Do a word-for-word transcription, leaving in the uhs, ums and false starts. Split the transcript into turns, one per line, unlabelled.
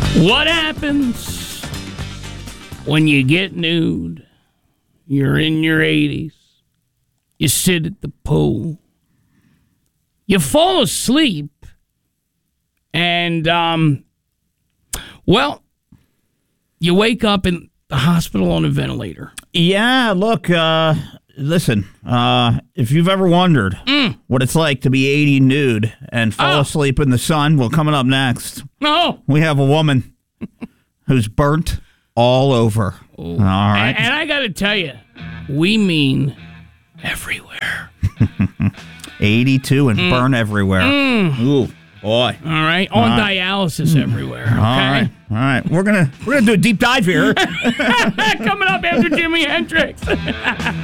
What happens when you get nude? You're in your eighties. You sit at the pool. You fall asleep. And, um, well, you wake up in the hospital on a ventilator.
Yeah, look, uh, listen, uh, if you've ever wondered
mm.
what it's like to be eighty nude and fall
oh.
asleep in the sun, well, coming up next,
oh.
we have a woman who's burnt all over.
Oh.
All right.
And, and I got to tell you, we mean everywhere.
eighty-two and
mm.
burn everywhere.
Mm.
Ooh. Boy.
All right. On all right. dialysis everywhere. Okay? All
right. All right. We're gonna we're gonna do a deep dive here.
Coming up after Jimi Hendrix.